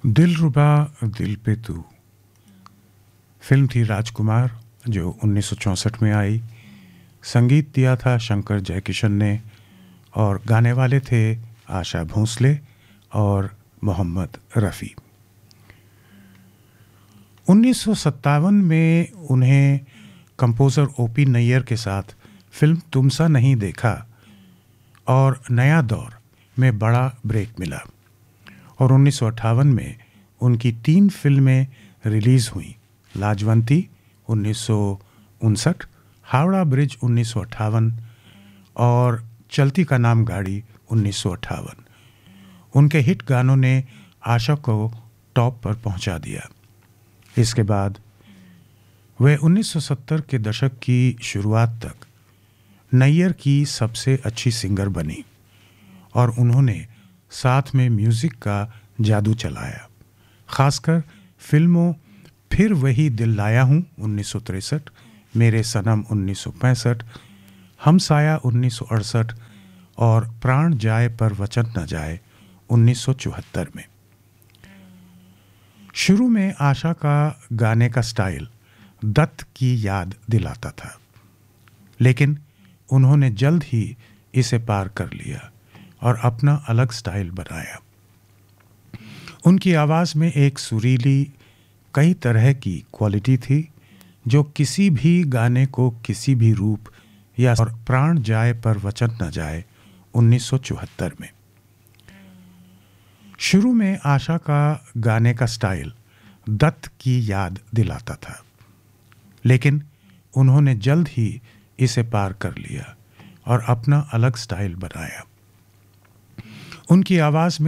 दिलरुबा दिल पे तू फिल्म थी राजकुमार, जो 1964 में आई। संगीत दिया था शंकर जयकिशन ने और गाने वाले थे आशा भोंसले और मोहम्मद रफ़ी। 1957 में उन्हें कंपोज़र ओपी नैयर के साथ फिल्म तुमसा नहीं देखा और नया दौर में बड़ा ब्रेक मिला, और 1958 में उनकी 3 फिल्में रिलीज़ हुईं: लाजवंती 1959, हावड़ा ब्रिज 1958 और चलती का नाम गाड़ी 1958। उनके हिट गानों ने आशा को टॉप पर पहुंचा दिया। इसके बाद वे 1970 के दशक की शुरुआत तक नैयर की सबसे अच्छी सिंगर बनी, और उन्होंने साथ में म्यूज़िक का जादू चलाया, ख़ासकर फिल्मों फिर वही दिल लाया हूँ 1963, मेरे सनम 1965, हमसाया 1968 और प्राण जाए पर वचन न जाए 1974 में। शुरू में आशा का गाने का स्टाइल दत्त की याद दिलाता था, लेकिन उन्होंने जल्द ही इसे पार कर लिया और अपना अलग स्टाइल बनाया। उनकी आवाज़ में एक सुरीली, कई तरह की क्वालिटी थी जो किसी भी गाने को किसी भी रूप या और प्राण जाए पर वचन न जाए 1974 में। शुरू में आशा का गाने का स्टाइल दत्त की याद दिलाता था, लेकिन उन्होंने जल्द ही इसे पार कर लिया और अपना अलग स्टाइल बनाया। उनकी आवाज़ में